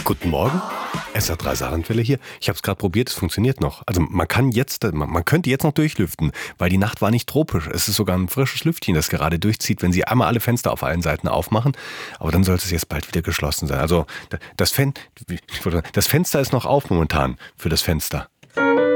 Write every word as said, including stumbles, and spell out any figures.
Guten Morgen, S R drei Saarlandwelle hier. Ich habe es gerade probiert, es funktioniert noch. Also man kann jetzt, man, man könnte jetzt noch durchlüften, weil die Nacht war nicht tropisch. Es ist sogar ein frisches Lüftchen, das gerade durchzieht, wenn Sie einmal alle Fenster auf allen Seiten aufmachen. Aber dann sollte es jetzt bald wieder geschlossen sein. Also das, Fen- das Fenster ist noch auf momentan für das Fenster.